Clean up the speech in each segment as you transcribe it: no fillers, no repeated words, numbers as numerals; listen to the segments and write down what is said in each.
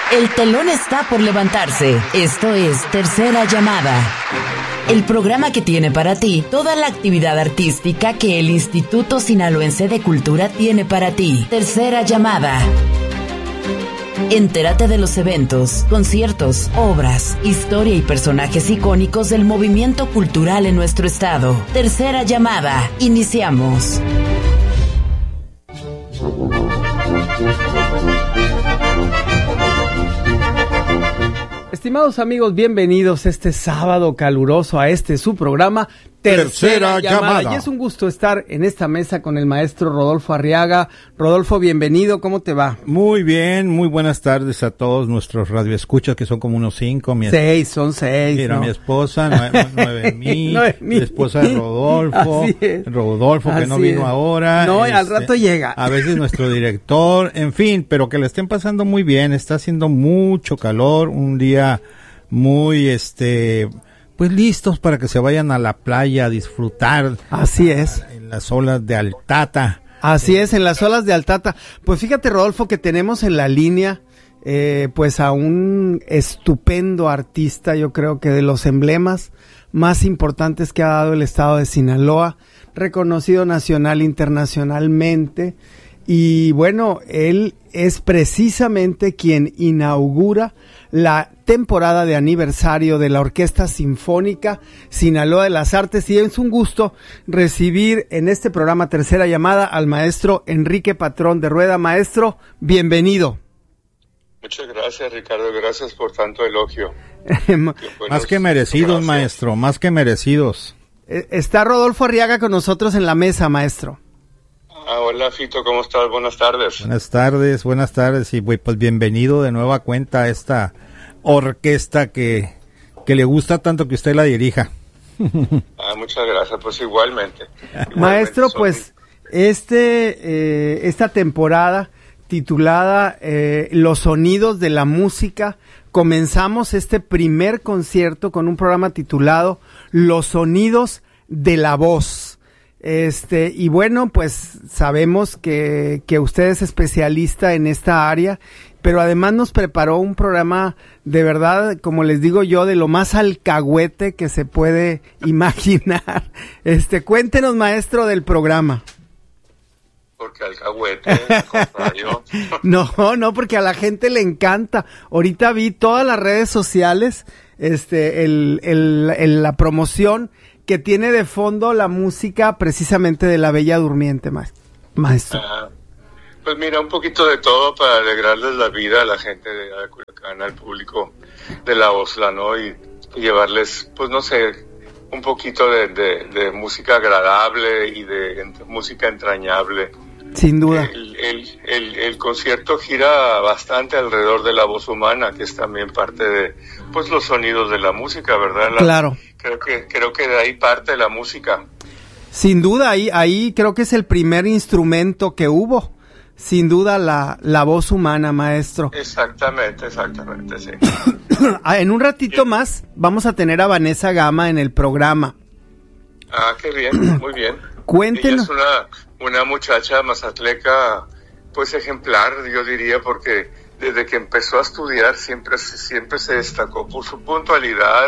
El telón está por levantarse. Esto es Tercera Llamada. El programa que tiene para ti toda la actividad artística que el Instituto Sinaloense de Cultura tiene para ti. Tercera Llamada. Entérate de los eventos, conciertos, obras, historia y personajes icónicos del movimiento cultural en nuestro estado. Tercera Llamada. Iniciamos. Estimados amigos, bienvenidos este sábado caluroso a su programa Tercera Llamada. Y es un gusto estar en esta mesa con el maestro Rodolfo Arriaga. Rodolfo, bienvenido, ¿cómo te va? Muy bien, muy buenas tardes a todos nuestros radioescuchas, que son como unos 5. Son 6. Mira, ¿no? Mi esposa, Noemí, mi esposa es Rodolfo, que no vino ahora. No, al rato llega. A veces nuestro director, en fin, pero que le estén pasando muy bien, está haciendo mucho calor, un día muy, pues listos para que se vayan a la playa a disfrutar. Así es. En las olas de Altata. Así es, en las olas de Altata. Pues fíjate, Rodolfo, que tenemos en la línea, pues a un estupendo artista, yo creo que de los emblemas más importantes que ha dado el estado de Sinaloa, reconocido nacional e internacionalmente. Y bueno, él es precisamente quien inaugura la temporada de aniversario de la Orquesta Sinfónica Sinaloa de las Artes, y es un gusto recibir en este programa Tercera Llamada al maestro Enrique Patrón de Rueda. Maestro, bienvenido. Muchas gracias, Ricardo, gracias por tanto elogio. Más que merecidos, maestro, más que merecidos. Está Rodolfo Arriaga con nosotros en la mesa, maestro. Hola, Fito, ¿cómo estás? Buenas tardes. Buenas tardes, y pues bienvenido de nueva cuenta a esta orquesta que le gusta tanto que usted la dirija. Muchas gracias, pues igualmente. Maestro, pues esta temporada titulada Los Sonidos de la Música, comenzamos este primer concierto con un programa titulado Los Sonidos de la Voz. Y bueno, pues sabemos que usted es especialista en esta área, pero además nos preparó un programa de verdad, como les digo yo, de lo más alcahuete que se puede imaginar. Cuéntenos, maestro, del programa. Porque alcahuete, contrario. No, porque a la gente le encanta. Ahorita vi todas las redes sociales, la promoción que tiene de fondo la música precisamente de La Bella Durmiente, maestro. Pues mira, un poquito de todo para alegrarles la vida a la gente de Culiacán, al público de la OSLA, ¿no? Y llevarles, pues no sé, un poquito de música agradable y de música entrañable. Sin duda. El concierto gira bastante alrededor de la voz humana, que es también parte de, pues, los sonidos de la música, ¿verdad? Claro. Creo que de ahí parte la música. Sin duda, ahí creo que es el primer instrumento que hubo. Sin duda la voz humana, maestro. Exactamente, sí. En un ratito más vamos a tener a Vanessa Gama en el programa. Qué bien, muy bien. Cuéntenos. Ella es una muchacha mazatleca, pues ejemplar, yo diría, porque desde que empezó a estudiar siempre se destacó por su puntualidad,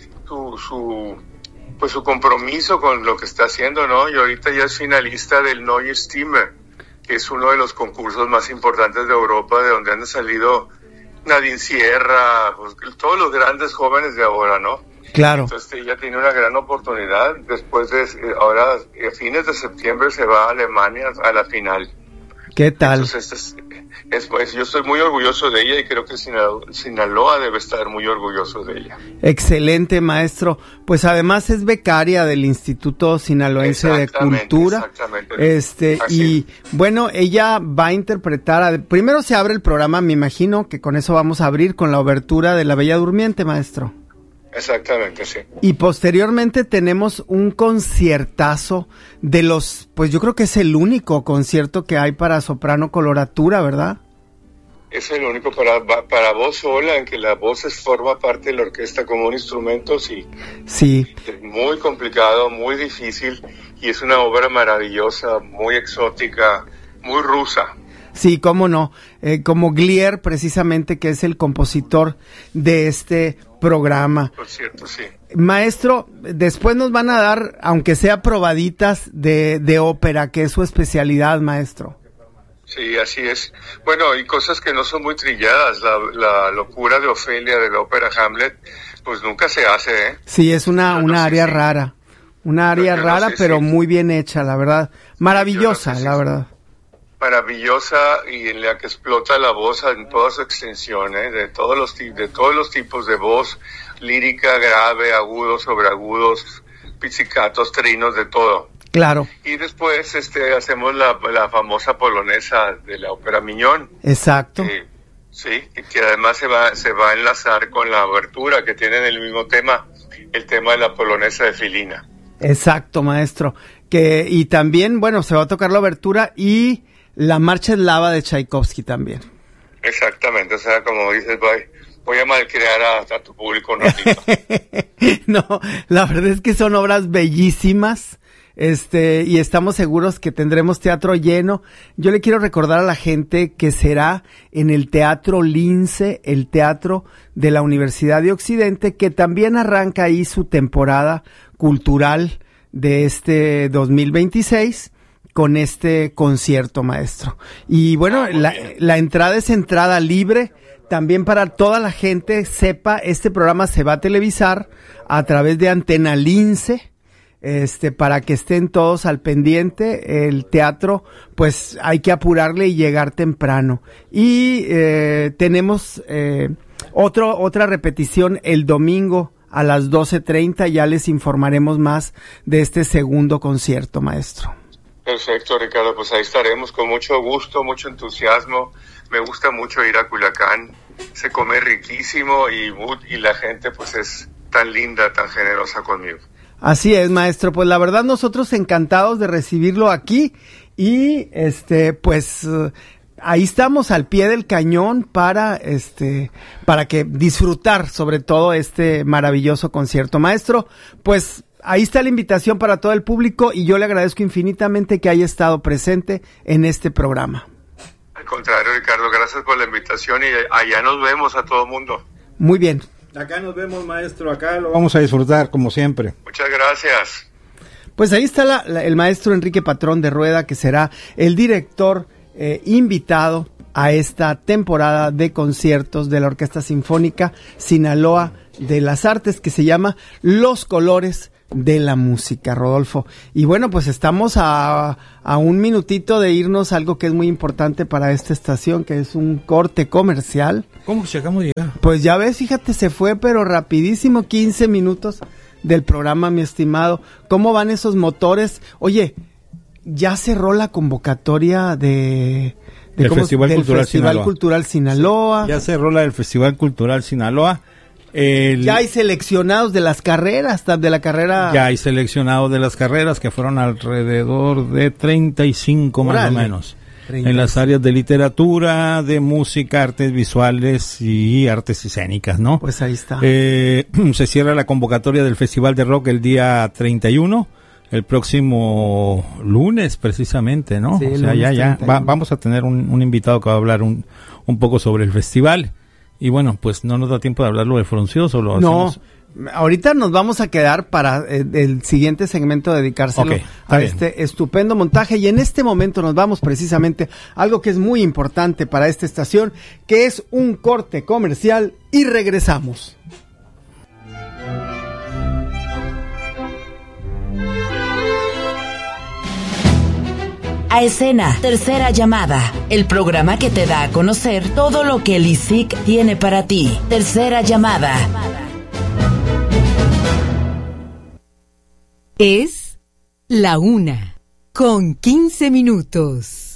su compromiso con lo que está haciendo, ¿no? Y ahorita ya es finalista del Neue Stimme, que es uno de los concursos más importantes de Europa, de donde han salido Nadine Sierra, pues, todos los grandes jóvenes de ahora, ¿no? Claro. Entonces ella tiene una gran oportunidad. Después ahora, a fines de septiembre, se va a Alemania a la final. ¿Qué tal? Entonces yo estoy muy orgulloso de ella y creo que Sinaloa debe estar muy orgulloso de ella. Excelente, maestro. Pues además es becaria del Instituto Sinaloense de Cultura. Exactamente. Y bueno, ella va a interpretar, primero se abre el programa, me imagino que con eso vamos a abrir con la obertura de La Bella Durmiente, maestro. Exactamente, sí. Y posteriormente tenemos un conciertazo de los, pues yo creo que es el único concierto que hay para soprano coloratura, ¿verdad? Es el único para voz sola, en que la voz forma parte de la orquesta como un instrumento, sí. Sí. Es muy complicado, muy difícil, y es una obra maravillosa, muy exótica, muy rusa. Sí, cómo no, como Glier precisamente, que es el compositor de este programa. Por cierto, sí. Maestro, después nos van a dar, aunque sea probaditas de ópera, que es su especialidad, maestro. Sí, así es. Bueno, y cosas que no son muy trilladas, la locura de Ofelia de la ópera Hamlet, pues nunca se hace, ¿eh? Sí, es una área rara, pero muy bien hecha, la verdad, maravillosa, la verdad. Maravillosa, y en la que explota la voz en toda su extensión, de todos los tipos de voz, lírica, grave, agudos, sobreagudos, pizzicatos, trinos, de todo. Claro. Y después hacemos la famosa polonesa de la ópera Miñón. Exacto. Sí, que además se va a enlazar con la abertura, que tienen el mismo tema, el tema de la polonesa de Filina. Exacto, maestro. Y también, bueno, se va a tocar la abertura y la marcha eslava de Tchaikovsky también. Exactamente, o sea, como dices, voy a malcriar a tu público nórdico. No, la verdad es que son obras bellísimas, y estamos seguros que tendremos teatro lleno. Yo le quiero recordar a la gente que será en el Teatro Lince, el teatro de la Universidad de Occidente, que también arranca ahí su temporada cultural de este 2026. Con este concierto, maestro. Y bueno, la entrada es entrada libre, también para toda la gente sepa, este programa se va a televisar a través de Antena Lince, para que estén todos al pendiente. El teatro, pues hay que apurarle y llegar temprano. Y tenemos otra repetición el domingo a las 12:30, ya les informaremos más de este segundo concierto, maestro. Perfecto, Ricardo, pues ahí estaremos con mucho gusto, mucho entusiasmo. Me gusta mucho ir a Culiacán, se come riquísimo y la gente pues es tan linda, tan generosa conmigo. Así es, maestro, pues la verdad nosotros encantados de recibirlo aquí y pues ahí estamos al pie del cañón para que disfrutar sobre todo este maravilloso concierto. Maestro, pues ahí está la invitación para todo el público y yo le agradezco infinitamente que haya estado presente en este programa. Al contrario, Ricardo, gracias por la invitación y allá nos vemos a todo mundo. Muy bien. Acá nos vemos, maestro, acá lo vamos a disfrutar como siempre. Muchas gracias. Pues ahí está el maestro Enrique Patrón de Rueda, que será el director invitado a esta temporada de conciertos de la Orquesta Sinfónica Sinaloa de las Artes, que se llama Los Colores de la Música, Rodolfo. Y bueno, pues estamos a un minutito de irnos a algo que es muy importante para esta estación, que es un corte comercial. ¿Cómo se acabamos de llegar? Pues ya ves, fíjate, se fue pero rapidísimo, 15 minutos del programa, mi estimado. ¿Cómo van esos motores? Oye, ya cerró la convocatoria del Festival Cultural Sinaloa. Ya cerró la del Festival Cultural Sinaloa. Ya hay seleccionados de las carreras, de la carrera. Ya hay seleccionados de las carreras, que fueron alrededor de 35 más o menos. 30. En las áreas de literatura, de música, artes visuales y artes escénicas, ¿no? Pues ahí está. Se cierra la convocatoria del Festival de Rock el día 31, el próximo lunes precisamente, ¿no? Sí, o sea, vamos a tener un invitado que va a hablar un poco sobre el festival. Y bueno, pues no nos da tiempo de hablarlo de Fruncioso. No, ahorita nos vamos a quedar para el siguiente segmento dedicárselo a este estupendo montaje. Y en este momento nos vamos precisamente a algo que es muy importante para esta estación, que es un corte comercial y regresamos. A Escena, tercera llamada, el programa que te da a conocer todo lo que el ISIC tiene para ti. Tercera llamada. Es la 1:15 minutos.